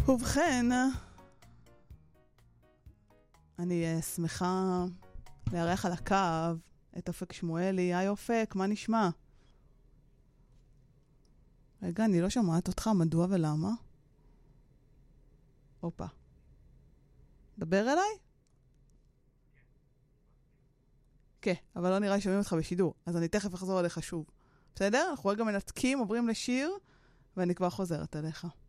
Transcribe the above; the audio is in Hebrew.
ובכן, אני שמחה לארח על הקו את אופק שמואלי. היי אופק, מה נשמע? רגע, אני לא שומעת אותך, מדוע ולמה? אופה. דבר אליי? כן, אבל לא נראה לי שומעים אותך בשידור, אז אני תכף אחזור אליך שוב. בסדר? אנחנו רגע מנתקים, עוברים לשיר, ואני כבר חוזרת אליך.